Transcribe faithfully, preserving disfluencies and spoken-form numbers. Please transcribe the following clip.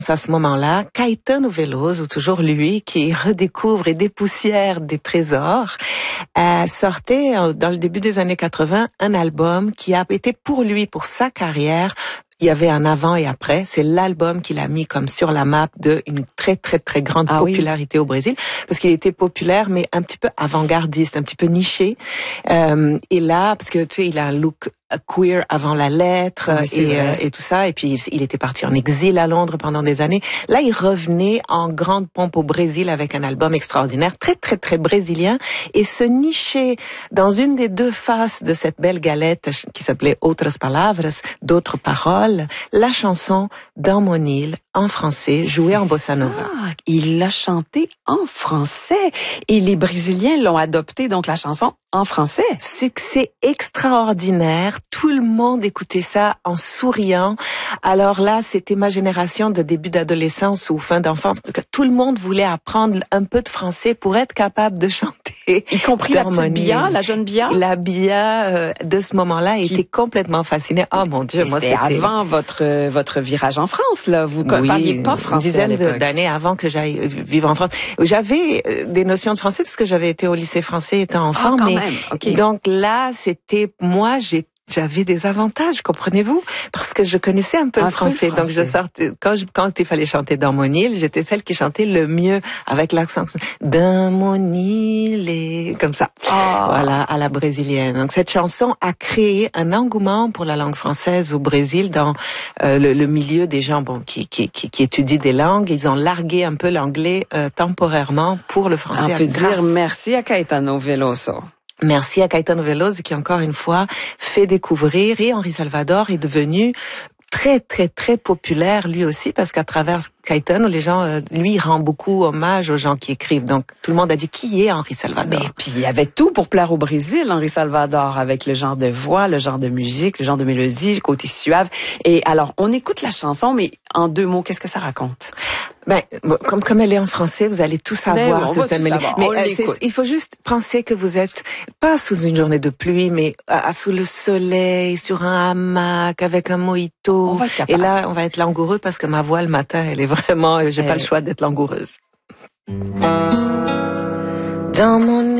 à ce moment-là, Caetano Veloso, toujours lui, qui redécouvre et dépoussière des trésors, euh, sortait euh, dans le début des années quatre-vingts un album qui a été pour lui, pour sa carrière, il y avait un avant et après. C'est l'album qu'il a mis comme sur la map de une très très très grande ah popularité oui. au Brésil, parce qu'il était populaire mais un petit peu avant-gardiste, un petit peu niché. Euh, et là, parce que tu sais, il a un look queer avant la lettre oui, et, euh, et tout ça. Et puis, il, il était parti en exil à Londres pendant des années. Là, il revenait en grande pompe au Brésil avec un album extraordinaire, très, très, très brésilien. Et se nicher dans une des deux faces de cette belle galette qui s'appelait Outras Palavras, d'autres paroles, la chanson Dans mon île, en français, jouée en bossa nova. Ah, il l'a chanté en français. Et les Brésiliens l'ont adopté, donc la chanson en français. Succès extraordinaire. Tout le monde écoutait ça en souriant. Alors là, c'était ma génération de début d'adolescence ou fin d'enfance. Tout le monde voulait apprendre un peu de français pour être capable de chanter. Y compris la petite Bia, la jeune Bia. La Bia euh, de ce moment-là Qui... était complètement fascinée. Oh mon Dieu, moi c'était c'était avant votre votre virage en France là. Vous ne oui, parliez pas français une dizaine à l'époque. d'années avant que j'aille vivre en France. J'avais des notions de français parce que j'avais été au lycée français étant enfant, ah, quand mais même. Okay. donc là, c'était moi, j'ai j'avais des avantages, comprenez-vous, parce que je connaissais un peu un le français. français. Donc je sortais quand je, quand il fallait chanter Dans mon île, j'étais celle qui chantait le mieux avec l'accent Dans mon île et comme ça. Oh. Voilà, à la brésilienne. Donc cette chanson a créé un engouement pour la langue française au Brésil dans euh, le, le milieu des gens bon qui, qui qui qui étudient des langues. Ils ont largué un peu l'anglais euh, temporairement pour le français. On peut grâce. dire merci à Caetano Veloso. Merci à Caetano Veloso qui, encore une fois, fait découvrir, et Henri Salvador est devenu très, très, très populaire lui aussi, parce qu'à travers Caetano, les gens, euh, lui, il rend beaucoup hommage aux gens qui écrivent. Donc, tout le monde a dit qui est Henri Salvador. Mais puis, il y avait tout pour plaire au Brésil, Henri Salvador, avec le genre de voix, le genre de musique, le genre de mélodie, le côté suave. Et alors, on écoute la chanson, mais en deux mots, qu'est-ce que ça raconte? Ben, comme comme elle est en français, vous allez tout savoir. Ben, Susan, mais mais euh, il faut juste penser que vous êtes pas sous une journée de pluie, mais à, sous le soleil, sur un hamac, avec un mojito. Et là, on va être langoureux parce que ma voix le matin, elle est vraiment, j'ai euh... pas le choix d'être langoureuse. Dans mon